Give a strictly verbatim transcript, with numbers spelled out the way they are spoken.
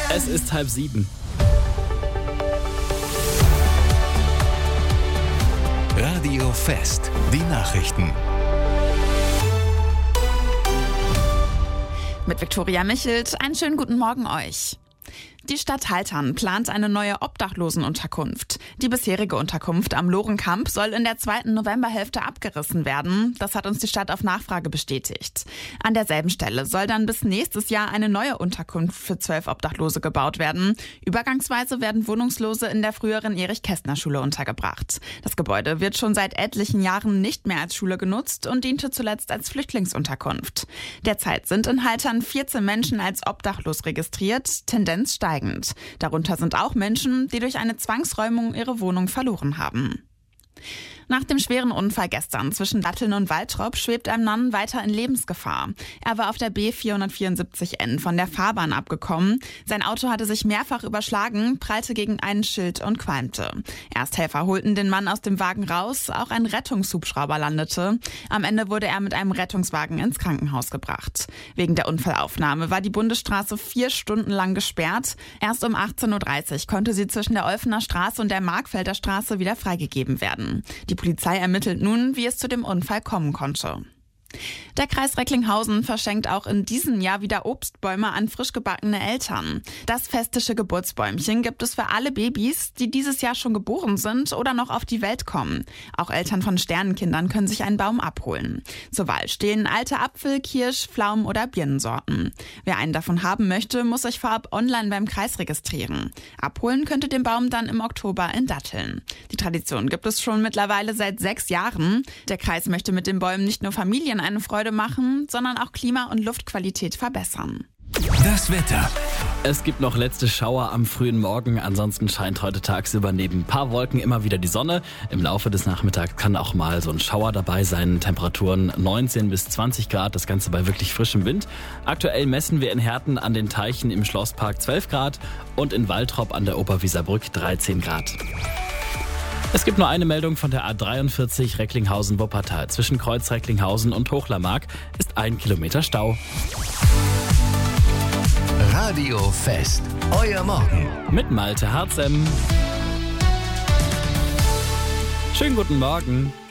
Es ist halb sieben. Radio Fest, die Nachrichten. Mit Viktoria Michelt, einen schönen guten Morgen euch. Die Stadt Haltern plant eine neue Obdachlosenunterkunft. Die bisherige Unterkunft am Lohrenkamp soll in der zweiten Novemberhälfte abgerissen werden. Das hat uns die Stadt auf Nachfrage bestätigt. An derselben Stelle soll dann bis nächstes Jahr eine neue Unterkunft für zwölf Obdachlose gebaut werden. Übergangsweise werden Wohnungslose in der früheren Erich-Kästner-Schule untergebracht. Das Gebäude wird schon seit etlichen Jahren nicht mehr als Schule genutzt und diente zuletzt als Flüchtlingsunterkunft. Derzeit sind in Haltern vierzehn Menschen als obdachlos registriert, Tendenz steigend. Darunter sind auch Menschen, die durch eine Zwangsräumung ihre Wohnung verloren haben. Nach dem schweren Unfall gestern zwischen Datteln und Waltrop schwebt ein Mann weiter in Lebensgefahr. Er war auf der B vierhundertvierundsiebzig N von der Fahrbahn abgekommen. Sein Auto hatte sich mehrfach überschlagen, prallte gegen einen Schild und qualmte. Ersthelfer holten den Mann aus dem Wagen raus, auch ein Rettungshubschrauber landete. Am Ende wurde er mit einem Rettungswagen ins Krankenhaus gebracht. Wegen der Unfallaufnahme war die Bundesstraße vier Stunden lang gesperrt. Erst um achtzehn Uhr dreißig konnte sie zwischen der Olfener Straße und der Markfelder Straße wieder freigegeben werden. Die Polizei ermittelt nun, wie es zu dem Unfall kommen konnte. Der Kreis Recklinghausen verschenkt auch in diesem Jahr wieder Obstbäume an frisch gebackene Eltern. Das festische Geburtsbäumchen gibt es für alle Babys, die dieses Jahr schon geboren sind oder noch auf die Welt kommen. Auch Eltern von Sternenkindern können sich einen Baum abholen. Zur Wahl stehen alte Apfel-, Kirsch-, Pflaumen- oder Birnensorten. Wer einen davon haben möchte, muss sich vorab online beim Kreis registrieren. Abholen könnte den Baum dann im Oktober in Datteln. Die Tradition gibt es schon mittlerweile seit sechs Jahren. Der Kreis möchte mit den Bäumen nicht nur Familien eine Freude machen, sondern auch Klima- und Luftqualität verbessern. Das Wetter. Es gibt noch letzte Schauer am frühen Morgen. Ansonsten scheint heute tagsüber neben ein paar Wolken immer wieder die Sonne. Im Laufe des Nachmittags kann auch mal so ein Schauer dabei sein. Temperaturen neunzehn bis zwanzig Grad, das Ganze bei wirklich frischem Wind. Aktuell messen wir in Herten an den Teichen im Schlosspark zwölf Grad und in Waltrop an der Oberwieserbrück dreizehn Grad. Es gibt nur eine Meldung von der A dreiundvierzig Recklinghausen-Wuppertal. Zwischen Kreuz Recklinghausen und Hochlermark ist ein Kilometer Stau. Radio Fest, euer Morgen. Mit Malte Harzem. Schönen guten Morgen.